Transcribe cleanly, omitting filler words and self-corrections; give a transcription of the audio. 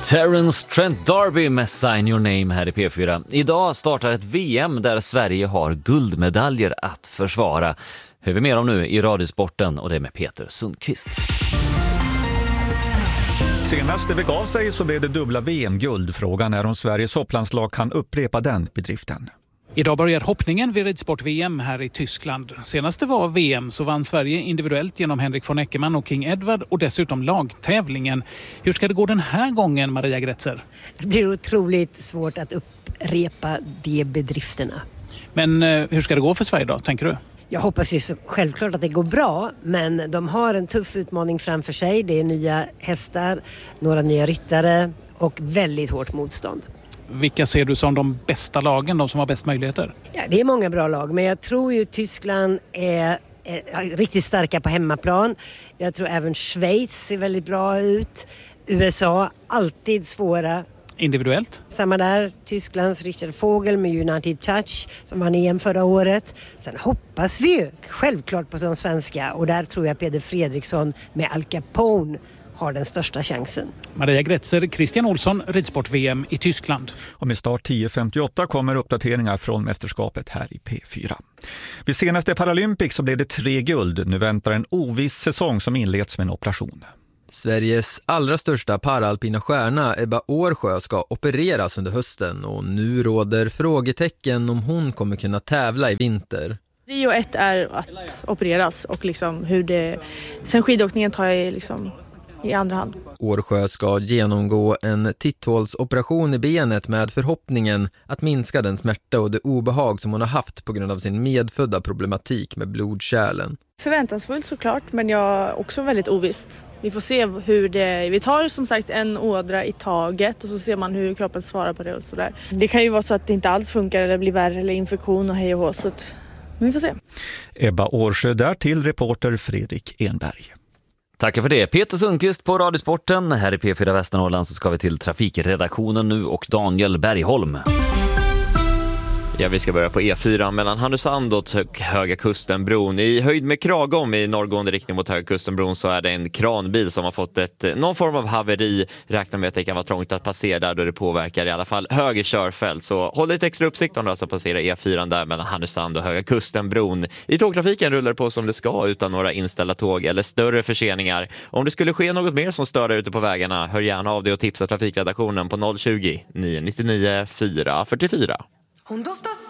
Terence Trent D'Arby med Sign Your Name här i P4. Idag startar ett VM där Sverige har guldmedaljer att försvara. Hör vi mer om nu i Radiosporten, och det är med Peter Sundqvist. Senast det begav sig så blev det dubbla VM-guld. Frågan är om Sveriges hopplandslag kan upprepa den bedriften. Idag börjar hoppningen vid ridsport-VM här i Tyskland. Senast det var VM så vann Sverige individuellt genom Henrik von Eckermann och King Edward och dessutom lagtävlingen. Hur ska det gå den här gången, Maria Gretzer? Det blir otroligt svårt att upprepa de bedrifterna. Men hur ska det gå för Sverige då, tänker du? Jag hoppas ju självklart att det går bra, men de har en tuff utmaning framför sig. Det är nya hästar, några nya ryttare och väldigt hårt motstånd. Vilka ser du som de bästa lagen, de som har bäst möjligheter? Ja, det är många bra lag, men jag tror ju Tyskland är riktigt starka på hemmaplan. Jag tror även Schweiz ser väldigt bra ut. USA, alltid svåra. Individuellt? Samma där, Tysklands Richard Vogel med United Touch som vann EM förra året. Sen hoppas vi ju självklart på de svenska, och där tror jag Peder Fredriksson med Al Capone har den största chansen. Maria Gretzer, Christian Olsson, ridsport-VM i Tyskland. Och med start 10.58 kommer uppdateringar från mästerskapet här i P4. Vid senaste Paralympics så blev det 3 guld. Nu väntar en oviss säsong som inleds med en operation. Sveriges allra största paralpina stjärna Ebba Årsjö ska opereras under hösten och nu råder frågetecken om hon kommer kunna tävla i vinter. Prio 1 är att opereras och liksom hur det... Sen skidåkningen tar jag liksom i andra hand. Årsjö ska genomgå en titthålsoperation i benet med förhoppningen att minska den smärta och det obehag som hon har haft på grund av sin medfödda problematik med blodkärlen. Förväntansfullt såklart, men jag är också väldigt ovisst. Vi får se hur det... Vi tar som sagt en ådra i taget och så ser man hur kroppen svarar på det och sådär. Det kan ju vara så att det inte alls funkar eller blir värre eller infektion och hej och hå, så att... Men vi får se. Ebba Årsjö där till reporter Fredrik Enberg. Tackar för det. Peter Sundqvist på Radiosporten. Här i P4 Västernorrland så ska vi till trafikredaktionen nu och Daniel Bergholm. Ja, vi ska börja på E4 mellan Härnösand och Höga Kustenbron. I höjd med Kragom i norrgående riktning mot Höga Kustenbron så är det en kranbil som har fått någon form av haveri. Räknar med att det kan vara trångt att passera där då det påverkar i alla fall höger körfält. Så håll lite extra uppsikt om du alltså passerar E4 där mellan Härnösand och Höga Kustenbron. I tågtrafiken rullar det på som det ska utan några inställda tåg eller större förseningar. Om det skulle ske något mer som stör där ute på vägarna, hör gärna av dig och tipsa trafikredaktionen på 020 999 444. Hon doftar